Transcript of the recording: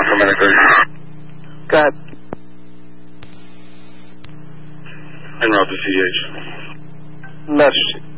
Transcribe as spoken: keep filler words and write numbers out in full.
for medication. Go ahead. En route to C H. Message.